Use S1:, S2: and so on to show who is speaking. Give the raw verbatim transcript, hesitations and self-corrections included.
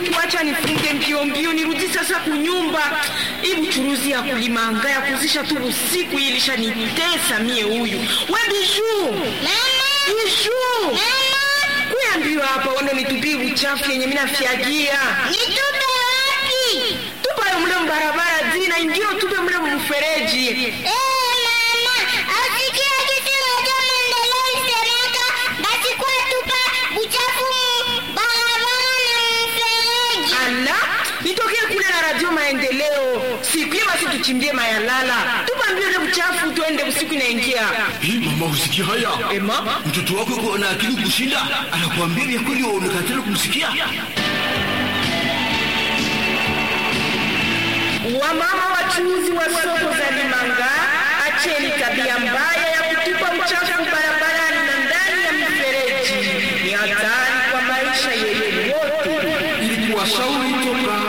S1: tuacha nifunge mbio mbio nirudi sasa kunyumba. Ibu churuzi ya kulimanga ya kuzisha tu usiku ilisha nitesa mie huyu. We Bijou.
S2: Mama.
S1: Bijou.
S2: Mama.
S1: Kuambiwa hapa wando nitupie uchafu yenye mimi nafiagia.
S2: Nitupe wapi?
S1: Tupa mle barabara zina ingine tupe mle mfereji.
S2: Eh, mama, asikia kitu moja maendeleo isemeka, basi kwa tupa uchafu barabara na mfereji.
S1: Ala, nitokea kule na radio Maendeleo. Siku hiyo basi tuchimbie mayalala. Tupa mbio uchafu tuende usiku inaingia.
S3: Hii mama usikia haya?
S1: Ema,
S3: mtoto wako yuko na akili kushinda, anakuambia vya kweli unakatana kumsikia.
S1: Wamama wachuuzi wa soko za Limanga, acheni tabia mbaya ya kutupa uchafu barabarani na ndani ya mifereji. Ni hatari kwa maisha yenu wote.
S3: Ili kuwashauri toka